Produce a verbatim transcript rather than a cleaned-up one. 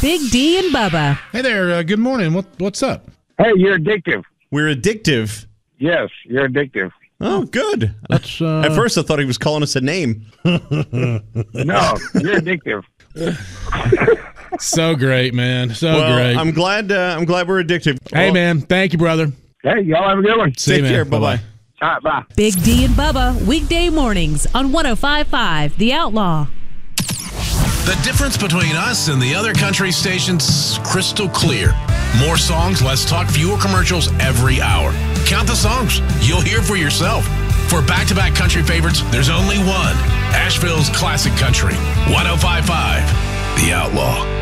Big D and Bubba. Hey there. Uh, good morning. What What's up? Hey, you're addictive. We're addictive. Yes, you're addictive. Oh, good. That's, uh... At first, I thought he was calling us a name. No, you're addictive. So great, man. So well, great. I'm glad. Uh, I'm glad we're addictive. Hey, well, man. Thank you, brother. Hey, y'all have a good one. See Take you, man. care. Bye bye. All right, bye. Big D and Bubba, weekday mornings on one oh five point five The Outlaw. The difference between us and the other country stations, crystal clear. More songs, less talk, fewer commercials every hour. Count the songs. You'll hear for yourself. For back-to-back country favorites, there's only one. Asheville's Classic Country. one oh five point five The Outlaw.